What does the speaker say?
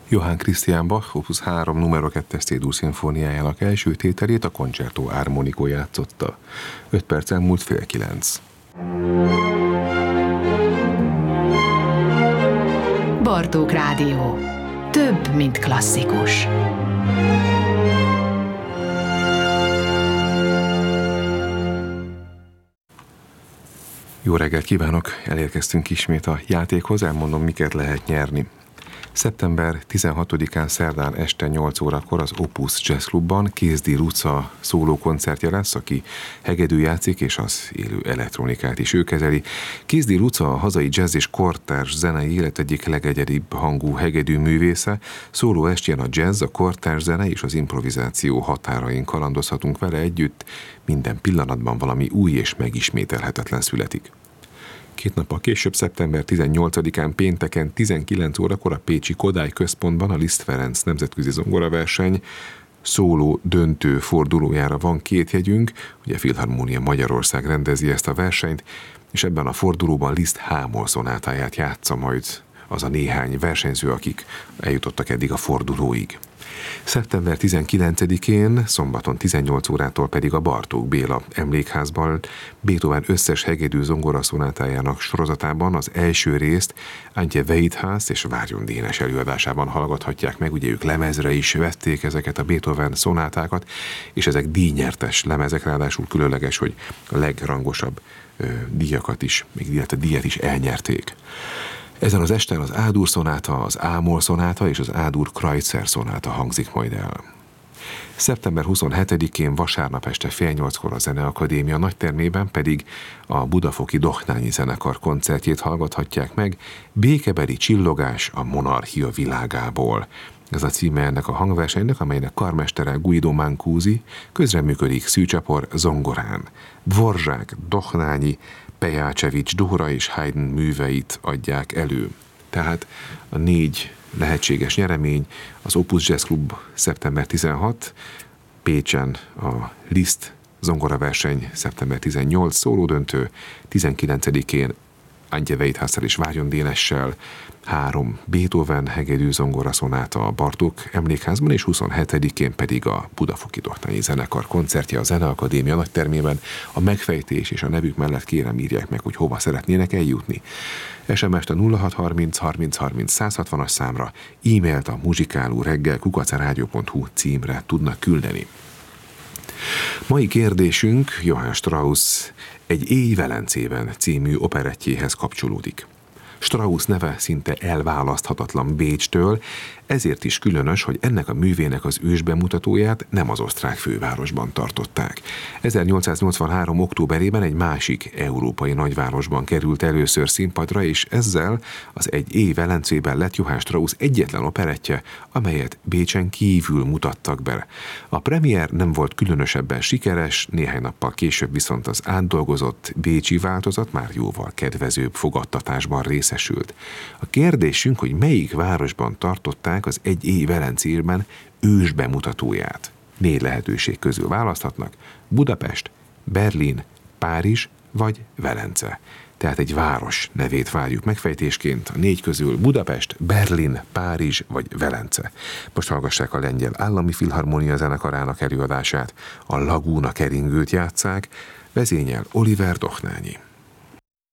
Johann Christian Bach Opus 3 numero 2 C-dur szimfóniájának első tételét a Concerto Armonico játszotta. 5 perc elmúlt 8:30. Bartók Rádió. Több, mint klasszikus. Jó reggelt kívánok! Elérkeztünk ismét a játékhoz, elmondom, miket lehet nyerni. Szeptember 16-án szerdán este 8 órakor az Opus Jazz Clubban Kézdi Ruca szólókoncertje lesz, aki hegedű játszik, és az élő elektronikát is ő kezeli. Kézdi Ruca a hazai jazz és kortárs zenei élet egyik legegyedibb hangú hegedű művésze. Szóló estjén a jazz, a kortárs zene és az improvizáció határain kalandozhatunk vele együtt, minden pillanatban valami új és megismételhetetlen születik. 2 nappal később, szeptember 18-án pénteken 19 órakor a pécsi Kodály Központban a Liszt Ferenc nemzetközi zongoraverseny szóló döntő fordulójára van 2 jegyünk, ugye a Filharmónia Magyarország rendezi ezt a versenyt, és ebben a fordulóban Liszt H-moll szonátáját játsza majd az a néhány versenyző, akik eljutottak eddig a fordulóig. Szeptember 19-én, szombaton 18 órától pedig a Bartók Béla Emlékházban Beethoven összes hegedű zongoraszonátájának sorozatában az első részt Antje Weidhaus és Várjon Dénes előadásában hallgathatják meg. Ugye ők lemezre is vették ezeket a Beethoven szonátákat, és ezek díjnyertes lemezek, ráadásul különleges, hogy a legrangosabb díjakat is, még díjat is elnyerték. Ezen az esten az A-dur szonáta, az A-moll szonáta és az A-dur Kreutzer szonáta hangzik majd el. Szeptember 27-én vasárnap este 7:30-kor a Zeneakadémia nagytermében pedig a budafoki Dohnányi zenekar koncertjét hallgathatják meg, Békebeli csillogás a monarchia világából. Ez a címe ennek a hangversenynek, amelynek karmestere Guido Mancusi, közreműködik Szűcsapor zongorán. Dvorzsák, Dohnányi, Pejácsevics, Dóra és Haydn műveit adják elő. Tehát a 4 lehetséges nyeremény: az Opus Jazz Club szeptember 16, Pécsen a Liszt zongoraverseny szeptember 18 szólódöntő, 19-én Antje Weidhaussal és Várjon Dénessel 3 Beethoven hegedű zongoraszonáta a Bartók Emlékházban, és 27-én pedig a budafoki Dohnányi zenekar koncertje a Zeneakadémia nagytermében. A megfejtés és a nevük mellett kérem írják meg, hogy hova szeretnének eljutni. SMS-t a 0630 30 30 160-as számra, e-mailt a muzsikálóreggel@rádió.hu címre tudnak küldeni. Mai kérdésünk Johann Strauss Egy éj Velencében című operettjéhez kapcsolódik. Strauss neve szinte elválaszthatatlan Bécstől, ezért is különös, hogy ennek a művének az ősbemutatóját nem az osztrák fővárosban tartották. 1883. októberében egy másik európai nagyvárosban került először színpadra, és ezzel az Egy éj Velencében lett Johann Strauss egyetlen operettje, amelyet Bécsen kívül mutattak be. A premier nem volt különösebben sikeres, néhány nappal később viszont az átdolgozott bécsi változat már jóval kedvezőbb fogadtatásban részesült. A kérdésünk, hogy melyik városban tartották az Egy éj Velencében ősbemutatóját. 4 lehetőség közül választhatnak: Budapest, Berlin, Párizs vagy Velence. Tehát egy város nevét várjuk megfejtésként. A 4 közül Budapest, Berlin, Párizs vagy Velence. Most hallgassák a Lengyel Állami Filharmónia Zenekarának előadását. A Laguna keringőt játsszák, vezényel Oliver Dohnányi.